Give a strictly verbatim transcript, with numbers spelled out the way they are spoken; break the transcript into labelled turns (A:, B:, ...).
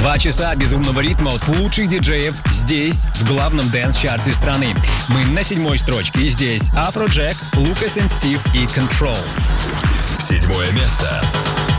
A: Два часа безумного ритма от лучших диджеев здесь, в главном дэнс-чарте страны. Мы на седьмой строчке, и здесь Afrojack, Lucas and Steve и Control.
B: Седьмое место.